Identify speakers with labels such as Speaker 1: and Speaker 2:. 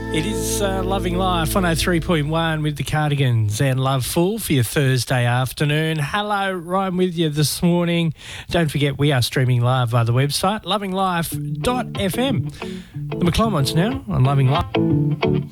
Speaker 1: It is Loving Life 103.1 with the Cardigans and Love Fool for your Thursday afternoon. Hello, Ryan with you this morning. Don't forget we are streaming live via the website lovinglife.fm. The McClymons now on Loving Life.